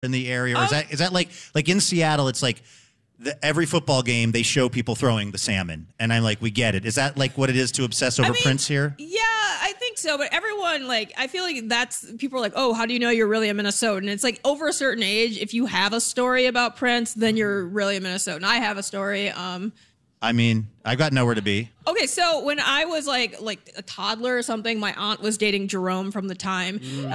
in the area, or is that like in Seattle? It's like every football game they show people throwing the salmon, and I'm like, we get it. Is that like what it is to obsess over Prince here? Yeah, I think so. But everyone, like, I feel like people are like, oh, how do you know you're really a Minnesotan? It's like over a certain age, if you have a story about Prince, then you're really a Minnesotan. I have a story. I mean, I've got nowhere to be. Okay, so when I was like a toddler or something, my aunt was dating Jerome from The Time,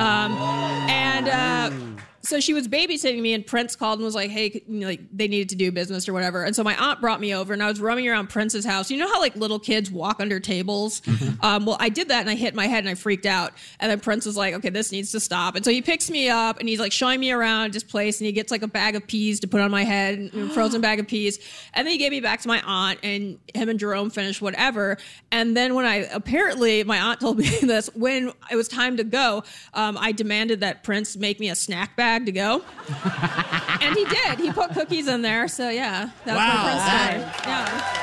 so she was babysitting me, and Prince called and was like, hey, like they needed to do business or whatever. And so my aunt brought me over, and I was roaming around Prince's house. You know how like little kids walk under tables? Well, I did that, and I hit my head, and I freaked out. And then Prince was like, okay, this needs to stop. And so he picks me up, and he's like showing me around this place, and he gets like a bag of peas to put on my head, a frozen bag of peas. And then he gave me back to my aunt, and him and Jerome finished whatever. And then when my aunt told me this, when it was time to go, I demanded that Prince make me a snack bag to go. And he did. He put cookies in there. So yeah, that was my Prince story.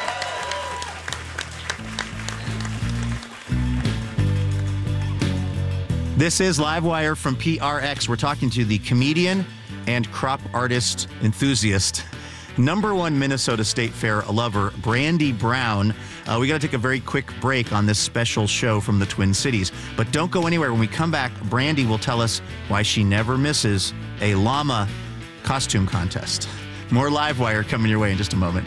Yeah. This is Livewire from PRX. We're talking to the comedian and crop artist enthusiast, #1 Minnesota State Fair lover, Brandy Brown. We got to take a very quick break on this special show from the Twin Cities. But don't go anywhere. When we come back, Brandy will tell us why she never misses a llama costume contest. More Livewire coming your way in just a moment.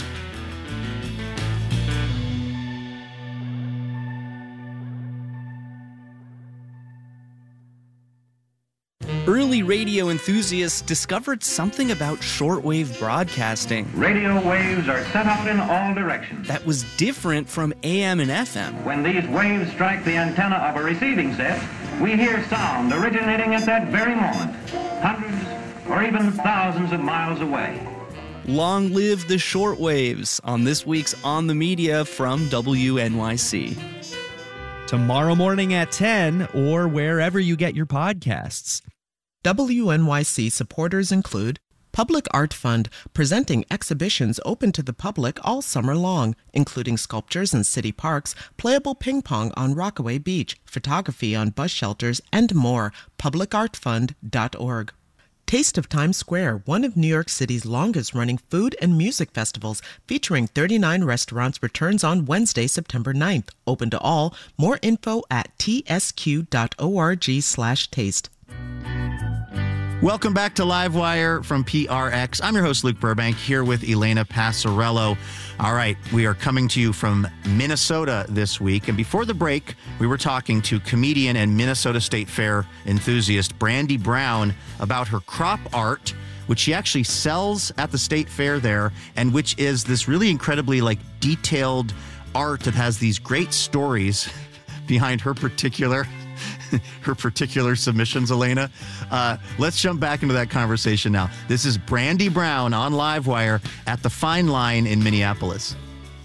Early radio enthusiasts discovered something about shortwave broadcasting. Radio waves are sent out in all directions. That was different from AM and FM. When these waves strike the antenna of a receiving set, we hear sound originating at that very moment, hundreds or even thousands of miles away. Long live the shortwaves on this week's On the Media from WNYC. Tomorrow morning at 10 or wherever you get your podcasts. WNYC supporters include Public Art Fund, presenting exhibitions open to the public all summer long, including sculptures in city parks, playable ping pong on Rockaway Beach, photography on bus shelters, and more. PublicArtFund.org. Taste of Times Square, one of New York City's longest-running food and music festivals, featuring 39 restaurants, returns on Wednesday, September 9th. Open to all. More info at tsq.org/taste. Welcome back to Livewire from PRX. I'm your host, Luke Burbank, here with Elena Passarello. All right, we are coming to you from Minnesota this week. And before the break, we were talking to comedian and Minnesota State Fair enthusiast Brandy Brown about her crop art, which she actually sells at the State Fair there, and which is this really incredibly detailed art that has these great stories behind her particular submissions, Elena. Let's jump back into that conversation now. This is Brandy Brown on Livewire at the Fine Line in Minneapolis.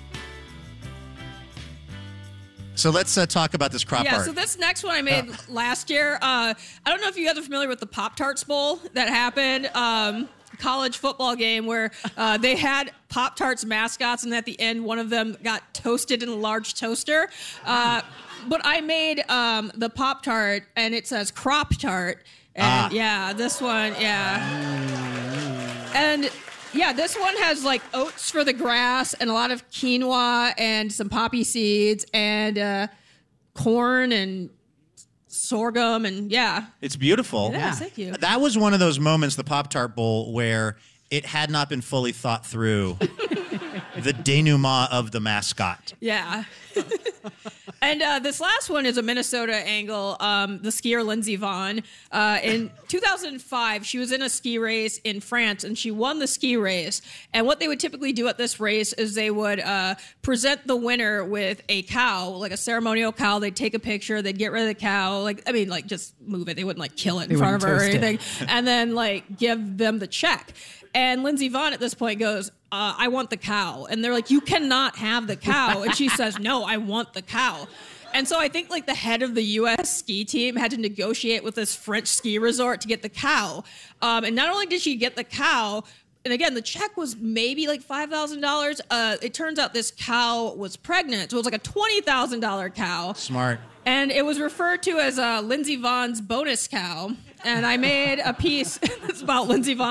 So let's talk about this crop art. Yeah, so this next one I made last year. I don't know if you guys are familiar with the Pop-Tarts Bowl that happened. College football game where they had Pop-Tarts mascots, and at the end, one of them got toasted in a large toaster. But I made the Pop-Tart, and it says Crop Tart. And this one, And this one has oats for the grass and a lot of quinoa and some poppy seeds and corn and sorghum and It's beautiful. Yeah, thank you. That was one of those moments, the Pop-Tart Bowl, where it had not been fully thought through the denouement of the mascot. Yeah. And this last one is a Minnesota angle. The skier Lindsey Vonn. In 2005, she was in a ski race in France, and she won the ski race. And what they would typically do at this race is they would present the winner with a cow, like a ceremonial cow. They'd take a picture. They'd get rid of the cow. Just move it. They wouldn't kill it in front of her or anything. And then give them the check. And Lindsey Vonn at this point goes, I want the cow. And they're like, you cannot have the cow. And she says, no, I want the cow. And so I think the head of the U.S. ski team had to negotiate with this French ski resort to get the cow. And not only did she get the cow, and again, the check was maybe $5,000. It turns out this cow was pregnant. So it was a $20,000 cow. Smart. And it was referred to as Lindsey Vonn's bonus cow. and I made a piece that's about Lindsey Vonn.